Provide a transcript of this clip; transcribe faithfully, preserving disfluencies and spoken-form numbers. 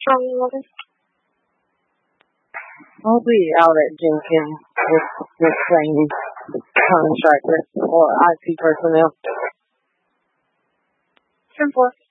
Um, I'll be out at Jenkins with the same contractor or I T personnel. ten four.